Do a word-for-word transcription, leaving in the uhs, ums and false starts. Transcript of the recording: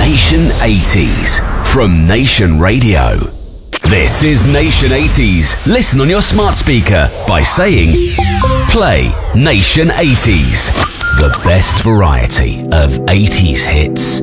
Nation eighties from Nation Radio. This is Nation eighties. Listen on your smart speaker by saying, play Nation eighties. The best variety of eighties hits.